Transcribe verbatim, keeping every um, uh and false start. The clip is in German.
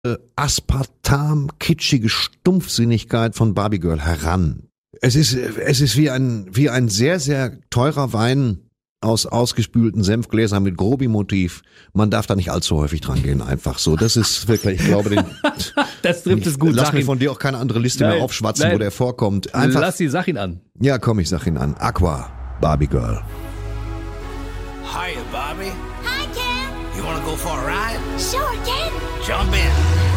Aspartam, kitschige Stumpfsinnigkeit von Barbie Girl heran. Es ist, es ist wie ein, wie ein sehr, sehr teurer Wein aus ausgespülten Senfgläsern mit Grobi-Motiv. Man darf da nicht allzu häufig dran gehen, einfach so. Das ist wirklich, ich glaube, den, das trifft es gut. Lass Sag mir ihn. von dir auch keine andere Liste Nein, mehr aufschwatzen, nein. wo der vorkommt. Einfach, Lass die Sach ihn an. ja, komm, ich sag ihn an. Aqua, Barbie Girl. Hiya, Bobby. Hi, Ken. You wanna go for a ride? Sure, Ken. Jump in.